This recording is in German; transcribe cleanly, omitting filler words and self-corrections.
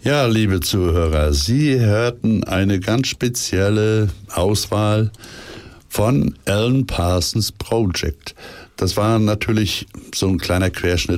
Ja, liebe Zuhörer, Sie hörten eine ganz spezielle Auswahl von Alan Parsons Project. Das war natürlich so ein kleiner Querschnitt